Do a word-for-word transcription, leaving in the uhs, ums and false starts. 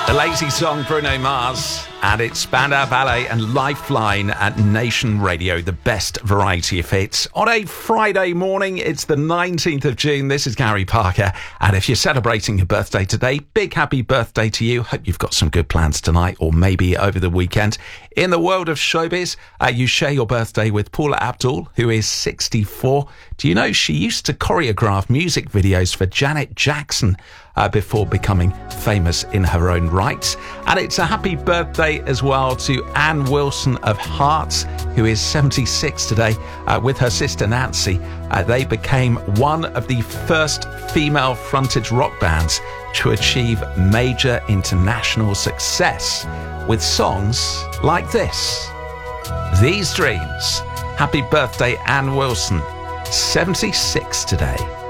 The Lazy Song, Bruno Mars, and it's Spandau Ballet and Lifeline at Nation Radio, the best variety of hits. On a Friday morning, it's the nineteenth of June. This is Gary Parker, and if you're celebrating your birthday today, big happy birthday to you. Hope you've got some good plans tonight or maybe over the weekend. In the world of showbiz, uh, you share your birthday with Paula Abdul, who is sixty-four. Do you know she used to choreograph music videos for Janet Jackson uh, before becoming famous in her own right? And it's a happy birthday as well to Anne Wilson of Hearts, who is seventy-six today, uh, with her sister Nancy. Uh, they became one of the first female-fronted rock bands to achieve major international success with songs like this. These Dreams. Happy birthday, Anne Wilson, seventy-six today.